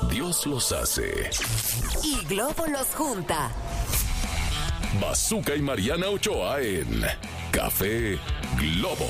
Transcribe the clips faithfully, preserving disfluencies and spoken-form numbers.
Dios los hace y Globo los junta. Bazooka y Mariana Ochoa en Café Globo.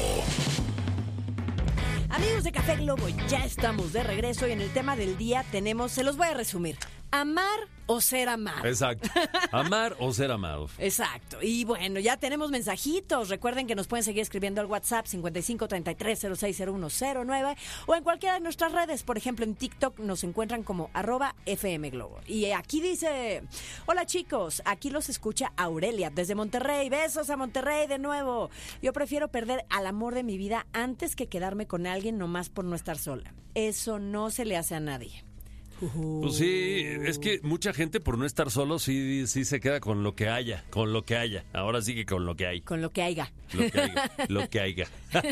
Amigos de Café Globo, ya estamos de regreso y en el tema del día tenemos, se los voy a resumir, amar o ser amado. Exacto, amar o ser amado. Exacto, y bueno, ya tenemos mensajitos, recuerden que nos pueden seguir escribiendo al WhatsApp cincuenta y cinco treinta y tres cero seis cero uno cero nueve o en cualquiera de nuestras redes, por ejemplo en TikTok nos encuentran como arroba F M Globo. Y aquí dice, hola chicos, aquí los escucha Aurelia desde Monterrey, besos a Monterrey de nuevo. Yo prefiero perder al amor de mi vida antes que quedarme con alguien nomás por no estar sola. Eso no se le hace a nadie. Pues sí, es que mucha gente por no estar solo sí, sí se queda con lo que haya, con lo que haya. Ahora sí que con lo que hay. Con lo que haya. Lo que haya, lo que haya.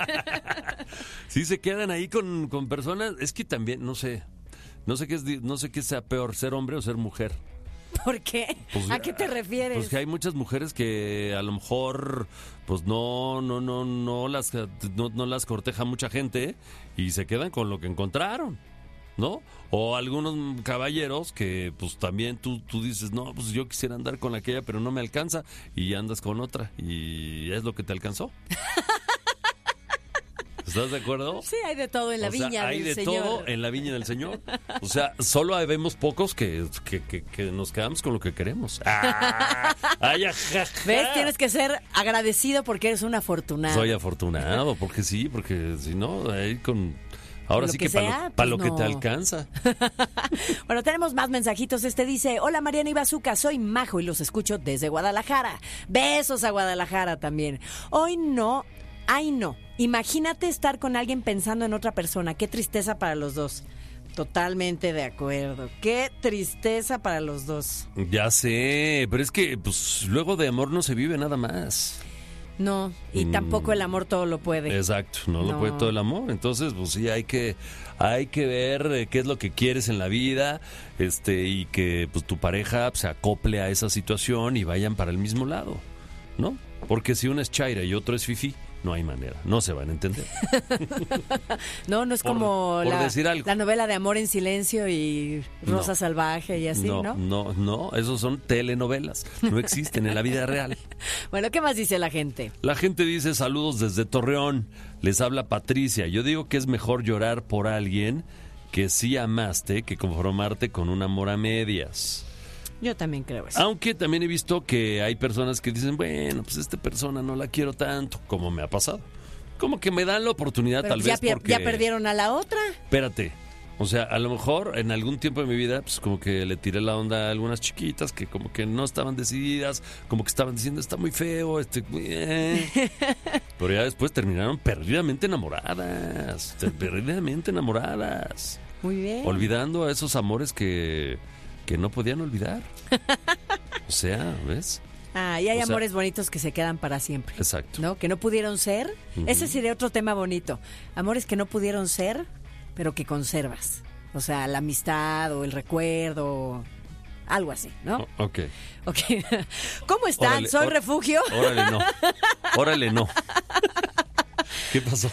Sí se quedan ahí con, con personas, es que también, no sé, no sé qué es, no sé qué sea peor, ser hombre o ser mujer. ¿Por qué? Pues, ¿A qué te refieres? Pues que hay muchas mujeres que a lo mejor pues no no no no las no, no las corteja mucha gente y se quedan con lo que encontraron, ¿no? O algunos caballeros que pues también tú, tú dices, no, pues yo quisiera andar con aquella, pero no me alcanza, y andas con otra, y es lo que te alcanzó. ¿Estás de acuerdo? Sí, hay de todo en la o sea, viña hay del de Señor. todo en la viña del Señor. O sea, solo vemos pocos que, que, que, que nos quedamos con lo que queremos. ¡Ah! ¡Ay, ajá! ¿Ves? Tienes que ser agradecido porque eres un afortunado. Soy afortunado, porque sí, porque si no, ahí con... Ahora Lo sí que que, para sea, lo, pa pues lo no. que te alcanza. Bueno, tenemos más mensajitos. Este dice, hola Mariana y Bazooka, soy Majo y los escucho desde Guadalajara. Besos a Guadalajara también. Hoy no, ay no. Imagínate estar con alguien pensando en otra persona. Qué tristeza para los dos. Totalmente de acuerdo. Qué tristeza para los dos. Ya sé, pero es que pues luego de amor no se vive nada más. No, y Mm. tampoco el amor todo lo puede. Exacto, no, No. lo puede todo el amor. Entonces, pues sí, hay que hay que ver eh, qué es lo que quieres en la vida, este y que pues tu pareja se acople a esa situación y vayan para el mismo lado, ¿no? Porque si uno es chaira y otro es fifí, no hay manera, no se van a entender. No, no es Por- como por la, decir algo. la novela de Amor en Silencio y Rosa No. Salvaje y así, ¿no? no, no, no, esos son telenovelas, no existen en la vida real. Bueno, ¿qué más dice la gente? La gente dice saludos desde Torreón, les habla Patricia. Yo digo que es mejor llorar por alguien que sí amaste que conformarte con un amor a medias. Yo también creo eso. Aunque también he visto que hay personas que dicen, bueno, pues esta persona no la quiero tanto, como me ha pasado. Como que me dan la oportunidad Pero tal ya, vez pier- porque... ya perdieron a la otra. Espérate, o sea, a lo mejor en algún tiempo de mi vida, pues como que le tiré la onda a algunas chiquitas que como que no estaban decididas, como que estaban diciendo, está muy feo, este... eh". Pero ya después terminaron perdidamente enamoradas, perdidamente enamoradas. Muy bien. Olvidando a esos amores que, que no podían olvidar. O sea, ¿ves? Ah, y hay O sea- amores bonitos que se quedan para siempre. Exacto. ¿No? Que no pudieron ser. Ujú. Ese sería otro tema bonito. Amores que no pudieron ser, pero que conservas. O sea, la amistad o el recuerdo, algo así, ¿no? O- ok. Ok. ¿Cómo están? Órale, Soy or- Refugio. Órale, no. Órale, no. ¿Qué pasó?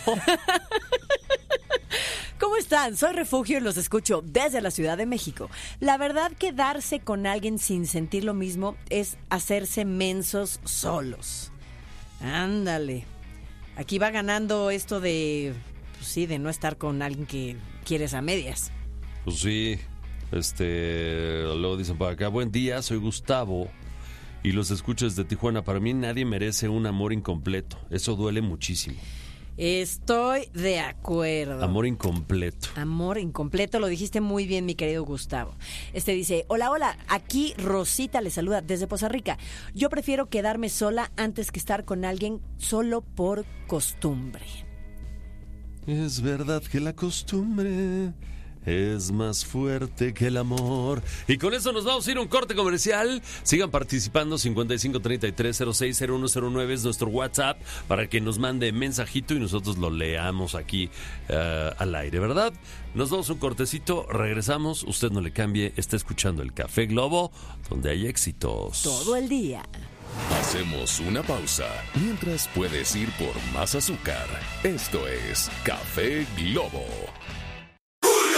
¿Cómo están? Soy Refugio y los escucho desde la Ciudad de México. La verdad, quedarse con alguien sin sentir lo mismo es hacerse mensos solos. Ándale. Aquí va ganando esto de, pues sí, de no estar con alguien que quieres a medias. Pues sí. Este. Luego dicen para acá, buen día, soy Gustavo. Y los escucho desde Tijuana. Para mí nadie merece un amor incompleto. Eso duele muchísimo. Estoy de acuerdo. Amor incompleto. Amor incompleto, lo dijiste muy bien, mi querido Gustavo. Este dice, hola, hola, aquí Rosita le saluda desde Poza Rica. Yo prefiero quedarme sola antes que estar con alguien solo por costumbre. Es verdad que la costumbre es más fuerte que el amor. Y con eso nos vamos a ir a un corte comercial. Sigan participando. Cincuenta y cinco treinta y tres cero seis cero uno cero nueve es nuestro WhatsApp para que nos mande mensajito y nosotros lo leamos aquí uh, al aire, ¿verdad? Nos damos un cortecito, regresamos. Usted no le cambie, está escuchando el Café Globo, donde hay éxitos Todo el día. Hacemos una pausa mientras puedes ir por más azúcar. Esto es Café Globo.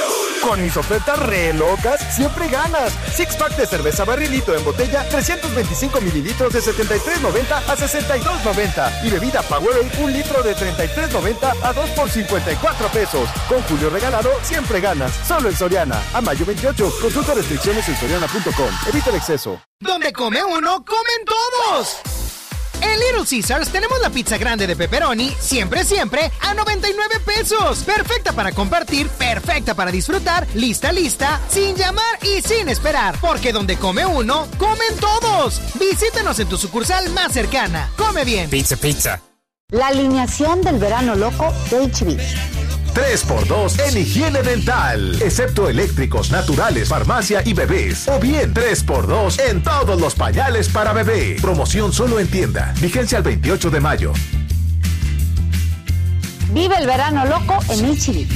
Con mis ofertas re locas, siempre ganas. Six pack de cerveza barrilito en botella, trescientos veinticinco mililitros de setenta y tres noventa a sesenta y dos noventa. Y bebida Powerade, un litro de treinta y tres noventa a dos por cincuenta y cuatro pesos. Con Julio regalado, siempre ganas. Solo en Soriana. A mayo veintiocho. Consulta restricciones en soriana punto com. Evita el exceso. Donde come uno, comen todos. En Little Caesars tenemos la pizza grande de pepperoni, siempre, siempre, a noventa y nueve pesos. Perfecta para compartir, perfecta para disfrutar, lista, lista, sin llamar y sin esperar. Porque donde come uno, comen todos. Visítanos en tu sucursal más cercana. Come bien. Pizza, pizza. La alineación del verano loco de H B. tres por dos en higiene dental, excepto eléctricos, naturales, farmacia y bebés. O bien tres por dos en todos los pañales para bebé. Promoción solo en tienda. Vigencia el veintiocho de mayo. Vive el verano loco en H B.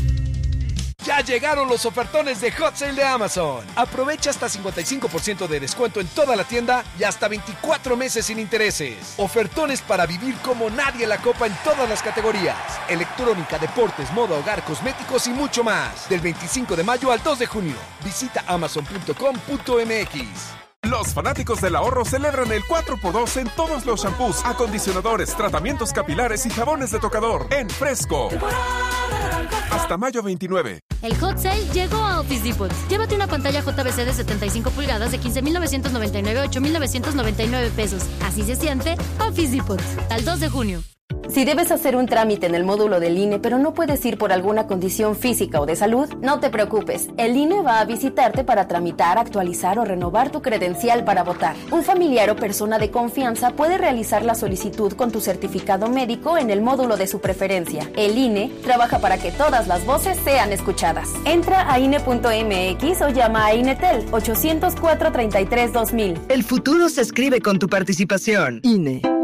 Ya llegaron los ofertones de Hot Sale de Amazon. Aprovecha hasta cincuenta y cinco por ciento de descuento en toda la tienda y hasta veinticuatro meses sin intereses. Ofertones para vivir como nadie la copa en todas las categorías. Electrónica, deportes, moda, hogar, cosméticos y mucho más. Del veinticinco de mayo al dos de junio. Visita amazon punto com punto m x. Los fanáticos del ahorro celebran el cuatro por dos en todos los shampoos, acondicionadores, tratamientos capilares y jabones de tocador en Fresco. Hasta mayo veintinueve. El Hot Sale llegó a Office Depot. Llévate una pantalla J V C de setenta y cinco pulgadas de quince mil novecientos noventa y nueve a ocho mil novecientos noventa y nueve pesos. Así se siente Office Depot. Al dos de junio. Si debes hacer un trámite en el módulo del I N E, pero no puedes ir por alguna condición física o de salud, no te preocupes. El I N E va a visitarte para tramitar, actualizar o renovar tu credencial para votar. Un familiar o persona de confianza puede realizar la solicitud con tu certificado médico en el módulo de su preferencia. El I N E trabaja para que todas las voces sean escuchadas. Entra a I N E punto m x o llama a INETEL ochocientos cuatro treinta y tres dos mil. El futuro se escribe con tu participación. I N E.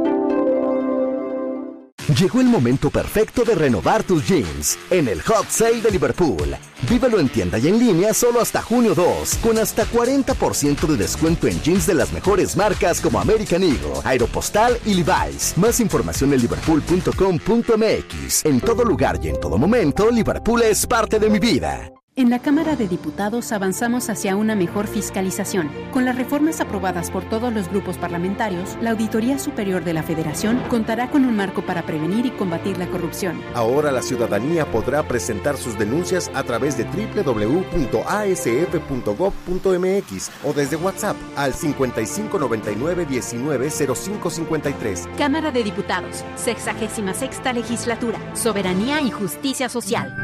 Llegó el momento perfecto de renovar tus jeans en el Hot Sale de Liverpool. Vívelo en tienda y en línea solo hasta junio dos, con hasta cuarenta por ciento de descuento en jeans de las mejores marcas como American Eagle, Aeropostale y Levi's. Más información en liverpool punto com punto m x. En todo lugar y en todo momento, Liverpool es parte de mi vida. En la Cámara de Diputados avanzamos hacia una mejor fiscalización. Con las reformas aprobadas por todos los grupos parlamentarios, la Auditoría Superior de la Federación contará con un marco para prevenir y combatir la corrupción. Ahora la ciudadanía podrá presentar sus denuncias a través de doble u doble u doble u punto a s f punto gob punto m x o desde WhatsApp al cincuenta y cinco noventa y nueve diecinueve cero cinco cincuenta y tres. Cámara de Diputados, sexagésima sexta Legislatura, Soberanía y Justicia Social.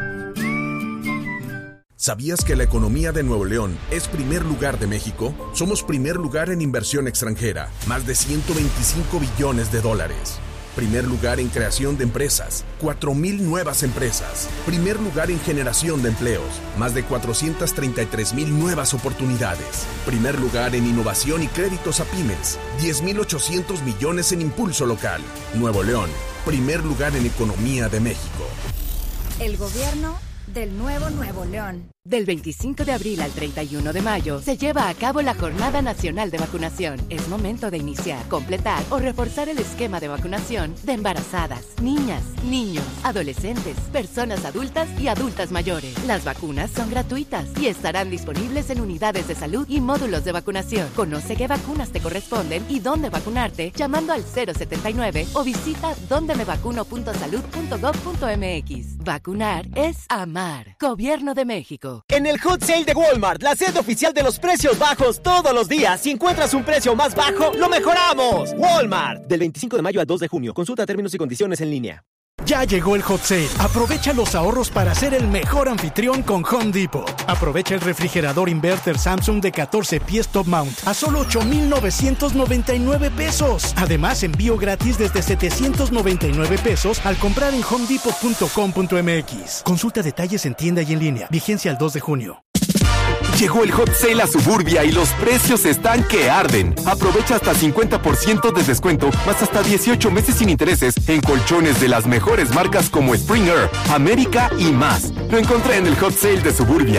¿Sabías que la economía de Nuevo León es primer lugar de México? Somos primer lugar en inversión extranjera, más de ciento veinticinco billones de dólares. Primer lugar en creación de empresas, cuatro mil nuevas empresas. Primer lugar en generación de empleos, más de cuatrocientas treinta y tres mil nuevas oportunidades. Primer lugar en innovación y créditos a pymes, diez mil ochocientos millones en impulso local. Nuevo León, primer lugar en economía de México. El gobierno del nuevo Nuevo León. Del veinticinco de abril al treinta y uno de mayo se lleva a cabo la Jornada Nacional de Vacunación. Es momento de iniciar, completar o reforzar el esquema de vacunación de embarazadas, niñas, niños, adolescentes, personas adultas y adultas mayores. Las vacunas son gratuitas y estarán disponibles en unidades de salud y módulos de vacunación. Conoce qué vacunas te corresponden y dónde vacunarte llamando al cero setenta y nueve o visita donde me vacuno punto salud punto gob punto m x. Vacunar es amar. Gobierno de México. En el Hot Sale de Walmart, la sede oficial de los precios bajos todos los días. Si encuentras un precio más bajo, ¡lo mejoramos! Walmart. Del veinticinco de mayo al dos de junio. Consulta términos y condiciones en línea. Ya llegó el Hot Sale. Aprovecha los ahorros para ser el mejor anfitrión con Home Depot. Aprovecha el refrigerador inverter Samsung de catorce pies top mount a solo ocho mil novecientos noventa y nueve pesos. Además, envío gratis desde setecientos noventa y nueve pesos al comprar en home depot punto com punto m x. Consulta detalles en tienda y en línea. Vigencia el dos de junio. Llegó el Hot Sale a Suburbia y los precios están que arden. Aprovecha hasta cincuenta por ciento de descuento, más hasta dieciocho meses sin intereses en colchones de las mejores marcas como Springer, América y más. Lo encontré en el Hot Sale de Suburbia.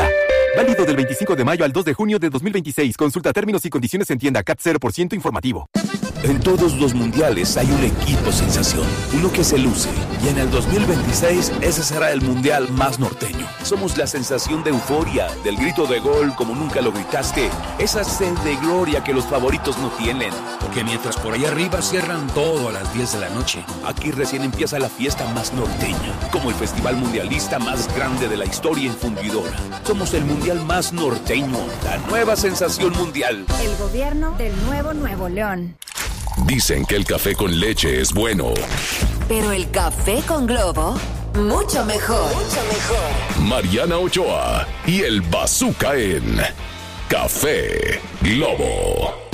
Válido del veinticinco de mayo al dos de junio de dos mil veintiséis. Consulta términos y condiciones en tienda. C A T cero por ciento informativo. En todos los mundiales hay un equipo sensación, uno que se luce, y en el dos mil veintiséis ese será el mundial más norteño. Somos la sensación de euforia, del grito de gol como nunca lo gritaste, esa sed de gloria que los favoritos no tienen. Porque mientras por allá arriba cierran todo a las diez de la noche, aquí recién empieza la fiesta más norteña, como el festival mundialista más grande de la historia en Fundidora. Somos el mundial más norteño, la nueva sensación mundial. El gobierno del nuevo Nuevo León. Dicen que el café con leche es bueno. Pero el café con Globo, mucho mejor. Mucho mejor. Mariana Ochoa y el Bazooka en Café Globo.